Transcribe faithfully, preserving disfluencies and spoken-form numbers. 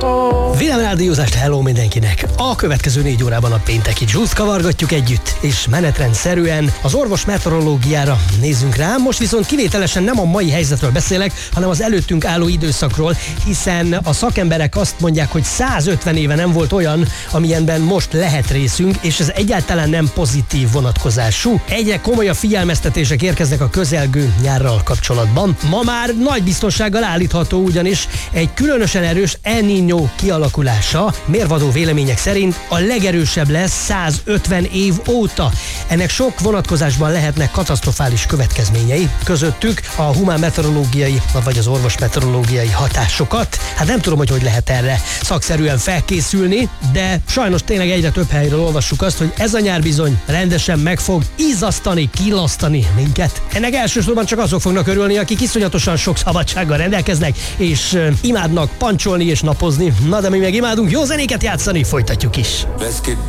Villámrádiózást, hello mindenkinek! A következő négy órában a pénteki Juice kavargatjuk együtt, és menetrendszerűen az orvos meteorológiára nézzünk rá. Most viszont kivételesen nem a mai helyzetről beszélek, hanem az előttünk álló időszakról, hiszen a szakemberek azt mondják, hogy százötven éve nem volt olyan, amilyenben most lehet részünk, és ez egyáltalán nem pozitív vonatkozású. Egyre komolyabb figyelmeztetések érkeznek a közelgő nyárral kapcsolatban. Ma már nagy biztonsággal állítható ugyanis egy különösen erős El Niño kialakulása, mérvadó vélemények szerint a legerősebb lesz százötven év óta. Ennek sok vonatkozásban lehetnek katasztrofális következményei, közöttük a humán meteorológiai vagy az orvos meteorológiai hatásokat. Hát nem tudom, hogy hogy lehet erre szakszerűen felkészülni, de sajnos tényleg egyre több helyről olvassuk azt, hogy ez a nyár bizony rendesen meg fog izzasztani, killasztani minket. Ennek elsősorban csak azok fognak örülni, akik iszonyatosan sok szabadsággal rendelkeznek, és uh, imádnak pancsolni és napozni. Na de mi meg imádunk jó zenéket játszani, folytatjuk is.